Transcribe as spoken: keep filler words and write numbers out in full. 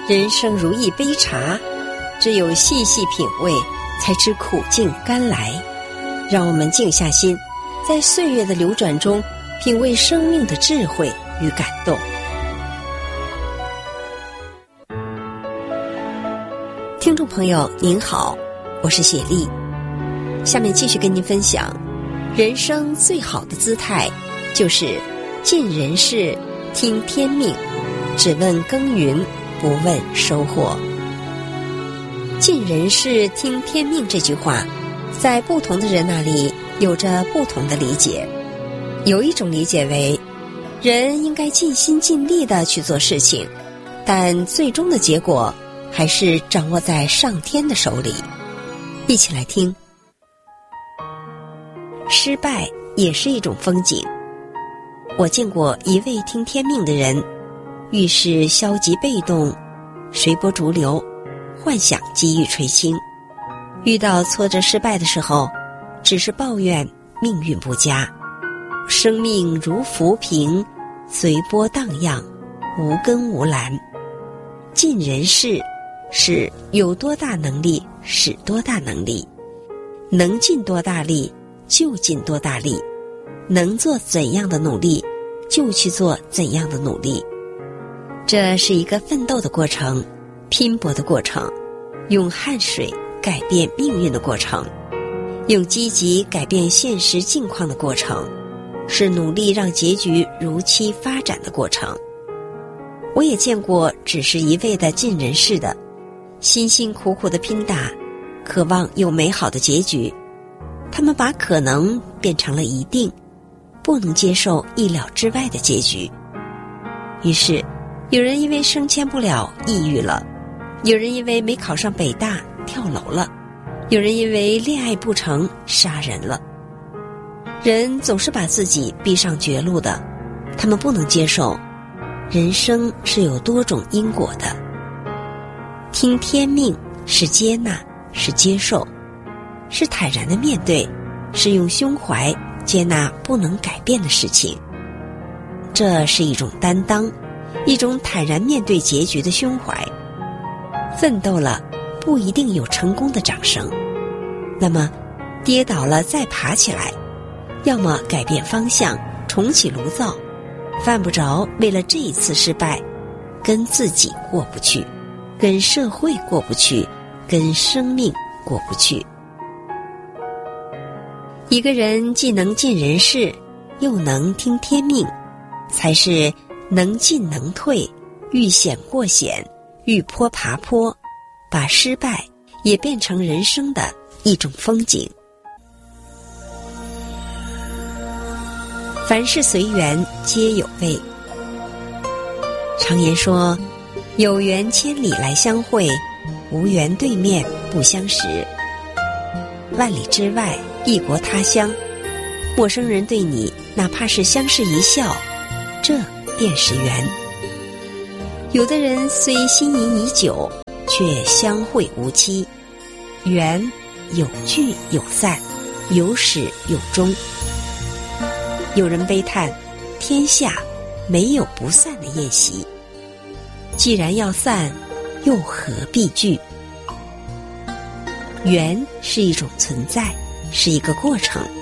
人生如一杯茶，只有细细品味，才知苦尽甘来。让我们静下心，在岁月的流转中，品味生命的智慧与感动。听众朋友您好，我是雪莉，下面继续跟您分享，人生最好的姿态就是尽人事，听天命，只问耕耘，不问收获。尽人事，听天命这句话，在不同的人那里有着不同的理解。有一种理解为，人应该尽心尽力地去做事情，但最终的结果还是掌握在上天的手里。一起来听。失败也是一种风景。我见过一位听天命的人，遇事消极被动，随波逐流，幻想机遇垂青。遇到挫折失败的时候，只是抱怨命运不佳。生命如浮萍，随波荡漾，无根无澜。尽人事是有多大能力使多大能力，能尽多大力就尽多大力，能做怎样的努力就去做怎样的努力。这是一个奋斗的过程，拼搏的过程，用汗水改变命运的过程，用积极改变现实境况的过程，是努力让结局如期发展的过程。我也见过只是一味的尽人事的，辛辛苦苦的拼打，渴望有美好的结局。他们把可能变成了一定，不能接受意料之外的结局。于是有人因为升迁不了抑郁了，有人因为没考上北大跳楼了，有人因为恋爱不成杀人了。人总是把自己逼上绝路的，他们不能接受人生是有多种因果的。听天命是接纳，是接受，是坦然的面对，是用胸怀接纳不能改变的事情。这是一种担当，一种坦然面对结局的胸怀。奋斗了不一定有成功的掌声，那么跌倒了再爬起来，要么改变方向重启炉灶，犯不着为了这一次失败跟自己过不去，跟社会过不去，跟生命过不去。一个人既能尽人事，又能听天命，才是能进能退，遇险过险，遇坡爬坡，把失败也变成人生的一种风景。凡事随缘，皆有味。常言说，有缘千里来相会，无缘对面不相识。万里之外，异国他乡，陌生人对你哪怕是相视一笑，这便是缘。有的人虽心仪已久，却相会无期。缘有聚有散，有始有终。有人悲叹，天下没有不散的宴席。既然要散，又何必聚？缘是一种存在，是一个过程。